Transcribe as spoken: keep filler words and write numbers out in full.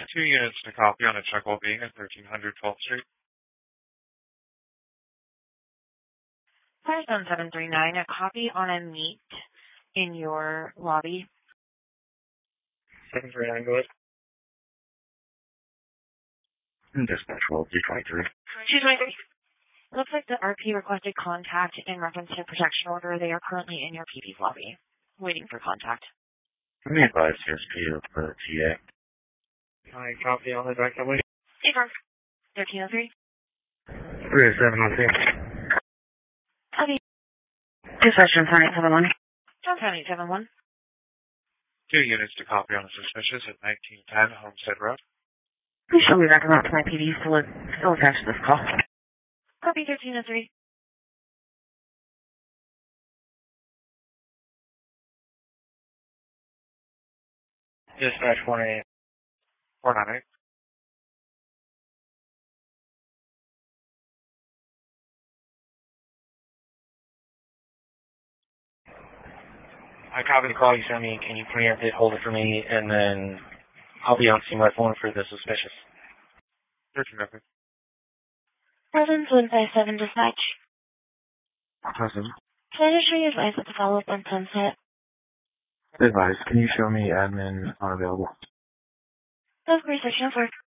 Two units to copy on a check well being at thirteen hundred twelfth Street. Firestone seven three nine, a copy on a meet in your lobby. seven three nine, go ahead. Dispatch roll two twenty-three. two twenty-three. Looks like the R P requested contact in reference to protection order. They are currently in your P P's lobby, waiting for contact. Let me advise C S P for T A. I copy on the direct subway. Affirm. thirteen oh three. three oh seven one six. Copy. Dispatch Johnstown eight seven one. Johnstown eight seven one. Two units to copy on a suspicious at nineteen ten Homestead Road. Please show me back around to my P D still, still attached to this call. Copy thirteen oh three. Dispatch four nine eight. four nine eight. I copy the call you sent me. Can you preempt it, hold it for me, and then I'll be on my phone for the suspicious. thirteen oh three. Presence one five seven dispatch. Present. Can I just show you advice with the follow-up on Sunset? Advise, can you show me admin unavailable? Of course, I can.